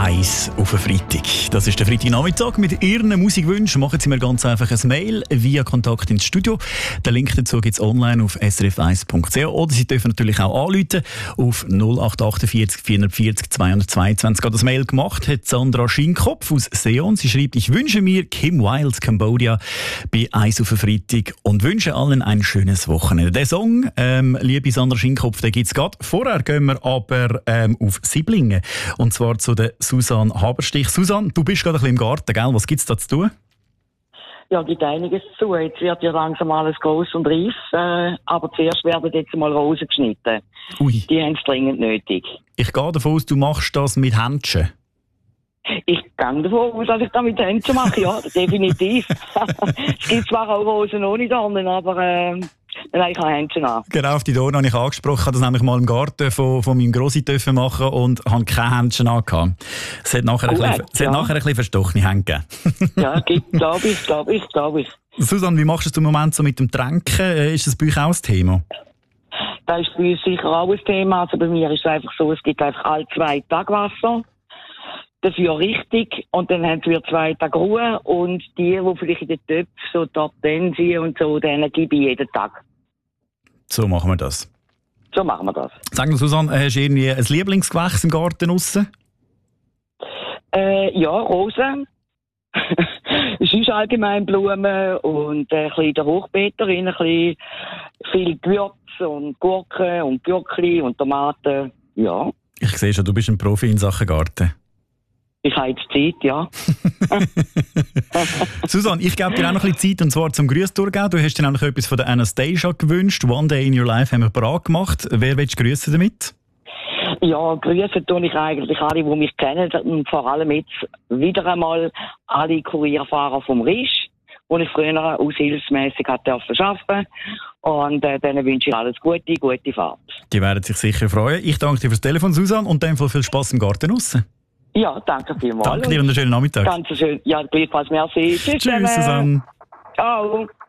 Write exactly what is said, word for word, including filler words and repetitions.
Eis auf einen Freitag. Das ist der Freitagnachmittag. Mit Ihren Musikwünschen machen Sie mir ganz einfach ein Mail via Kontakt ins Studio. Den Link dazu gibt es online auf s r f eins punkt c h oder Sie dürfen natürlich auch anrufen auf null acht achtundvierzig vierundvierzig zweihundertzweiundzwanzig. Gerade das Mail gemacht hat Sandra Schinkopf aus Seon. Sie schreibt: Ich wünsche mir Kim Wilde Cambodia bei Eis auf einen Freitag und wünsche allen ein schönes Wochenende. Der Song, ähm, liebe Sandra Schinkopf, den gibt es gerade. Vorher gehen wir aber ähm, auf Siblingen. Und zwar zu der Susanne Haberstich. Susanne, du bist gerade ein bisschen im Garten, gell? Was gibt es da zu tun? Ja, gibt einiges zu. Jetzt wird ja langsam alles gross und reif. Äh, aber zuerst werden jetzt mal Rosen geschnitten. Ui. Die haben es dringend nötig. Ich gehe davon aus, du machst das mit Händchen. Ich gehe davon aus, dass ich das mit Händchen mache, ja, definitiv. Es gibt zwar auch Rosen ohne Dornen, aber äh, nein, ich habe Händchen an. Genau, auf die Dornen habe ich angesprochen. Ich habe das nämlich mal im Garten von, von meinem Grossi dürfen machen und habe keine Händchen angehabt. Es hat nachher, Gut, ein, bisschen, es ja. hat nachher ein bisschen verstochene Hände gegeben. Ja, gibt, glaube ich, glaube ich, glaube ich. Susanne, wie machst du es im Moment so mit dem Tränken? Ist das bei euch auch ein Thema? Das ist bei uns sicher auch ein Thema. Also bei mir ist es einfach so, es gibt einfach alle zwei Tage Wasser. Dafür richtig. Und dann haben wir zwei Tage Ruhe. Und die, die vielleicht in den Töpfen so Top Ten sind und so, denen gebe ich jeden Tag. So machen wir das. So machen wir das. Sag mir, Susanne, hast du irgendwie ein Lieblingsgewächs im Garten draussen? Äh, ja, Rosen. Es ist allgemein Blumen und äh, ein bisschen der Hochbeete rein, ein bisschen viel Gewürz und Gurken und Gürkli und Tomaten. Ja. Ich sehe schon, du bist ein Profi in Sachen Garten. Ich habe jetzt Zeit, ja. Susanne, ich gebe dir auch noch ein bisschen Zeit, und zwar zum Grüß durchgeben. Du hast dir nämlich etwas von der Anastasia gewünscht. One Day in Your Life haben wir parat gemacht. Wer willst du grüßen damit? Ja, grüßen tue ich eigentlich alle, die mich kennen. Und vor allem jetzt wieder einmal alle Kurierfahrer vom Risch, die ich früher aushilfsmässig arbeiten durfte. Und äh, denen wünsche ich alles Gute, gute Fahrt. Die werden sich sicher freuen. Ich danke dir fürs Telefon, Susanne, und in dem Fall viel Spass im Garten draussen. Ja, danke vielmals. Danke dir und einen schönen Nachmittag. Ganz schön. Ja, gleichfalls. Merci. Tschüss, Tschüss, Susanne. Ciao.